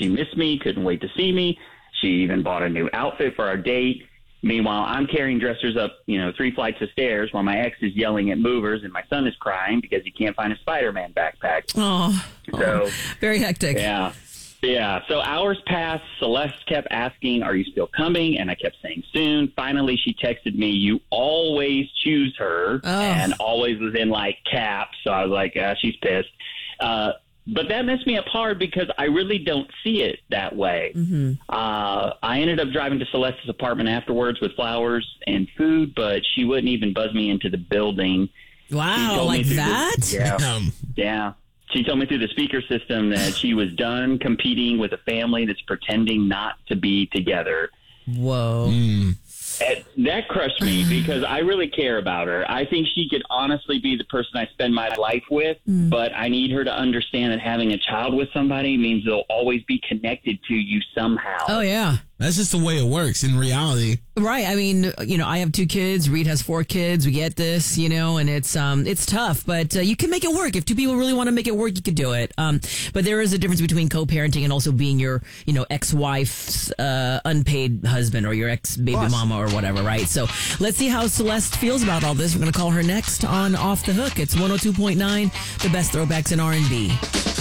She missed me, couldn't wait to see me. She even bought a new outfit for our date. Meanwhile, I'm carrying dressers up, 3 flights of stairs while my ex is yelling at movers and my son is crying because he can't find a Spider-Man backpack. So very hectic. Yeah. So hours passed. Celeste kept asking, "Are you still coming?" And I kept saying soon. Finally, she texted me, "You always choose her," and always was in caps. So I was like, she's pissed. But that messed me up hard because I really don't see it that way. Mm-hmm. I ended up driving to Celeste's apartment afterwards with flowers and food, but she wouldn't even buzz me into the building. Wow, like that? Yeah. She told me through the speaker system that she was done competing with a family that's pretending not to be together. Whoa. And that crushed me because I really care about her. I think she could honestly be the person I spend my life with, but I need her to understand that having a child with somebody means they'll always be connected to you somehow. Oh, yeah. That's just the way it works in reality. Right. I mean, I have 2 kids. Reed has 4 kids. We get this, and it's tough, but you can make it work. If 2 people really want to make it work, you can do it. But there is a difference between co-parenting and also being your, ex-wife's unpaid husband or your ex-baby mama or whatever, right? So let's see how Celeste feels about all this. We're going to call her next on Off the Hook. It's 102.9, the best throwbacks in R&B.